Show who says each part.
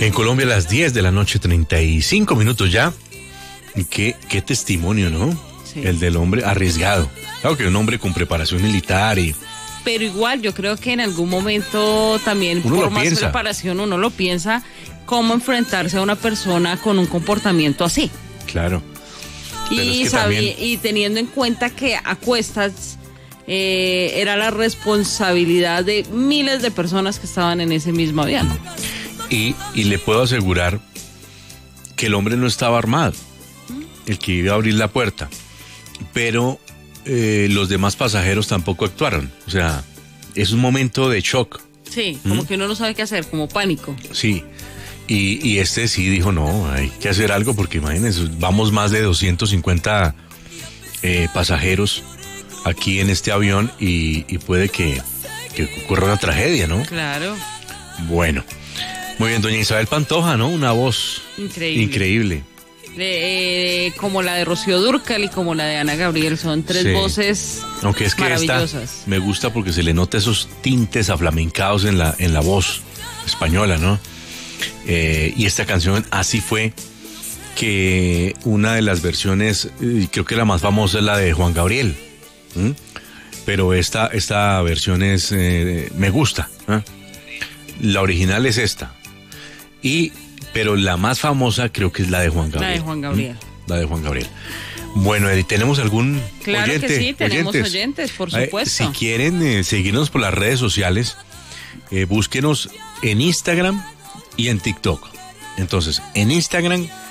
Speaker 1: En Colombia a las 10 de la noche, 35 minutos ya. Qué testimonio, ¿no?
Speaker 2: Sí.
Speaker 1: El del hombre arriesgado. Claro que un hombre con preparación militar y...
Speaker 2: Pero igual, yo creo que en algún momento también,
Speaker 1: Uno
Speaker 2: por
Speaker 1: lo
Speaker 2: más
Speaker 1: piensa.
Speaker 2: preparación, uno lo piensa, cómo enfrentarse a una persona con un comportamiento así.
Speaker 1: Claro. Pero
Speaker 2: Y,
Speaker 1: es que también-
Speaker 2: y teniendo en cuenta que a cuestas era la responsabilidad de miles de personas que estaban en ese mismo avión.
Speaker 1: Y le puedo asegurar que el hombre no estaba armado, el que iba a abrir la puerta, pero los demás pasajeros tampoco actuaron. O sea, es un momento de shock,
Speaker 2: Sí, como que uno no sabe qué hacer, como pánico.
Speaker 1: sí. Y este sí dijo, no, hay que hacer algo porque imagínense, vamos más de 250 pasajeros aquí en este avión y puede que ocurra una tragedia, ¿no?
Speaker 2: Claro,
Speaker 1: Bueno, muy bien, doña Isabel Pantoja, ¿no? Una voz
Speaker 2: increíble.
Speaker 1: increíble.
Speaker 2: Como la de Rocío Dúrcal y como la de Ana Gabriel, son tres
Speaker 1: Sí.
Speaker 2: voces
Speaker 1: Aunque es que esta
Speaker 2: maravillosas.
Speaker 1: me gusta porque se le nota esos tintes aflamencados en la voz española, ¿no? Y esta canción, Así fue, que una de las versiones, creo que la más famosa es la de Juan Gabriel. ¿Mm? Pero esta versión es, me gusta. ¿Eh? La original es esta. Pero la más famosa creo que es la de Juan Gabriel.
Speaker 2: La de Juan Gabriel.
Speaker 1: La de Juan Gabriel. Bueno, Eddie, ¿tenemos algún
Speaker 2: Claro
Speaker 1: oyente?
Speaker 2: que sí, tenemos oyentes, por supuesto.
Speaker 1: Si quieren seguirnos por las redes sociales, búsquenos en Instagram y en TikTok. Entonces, en Instagram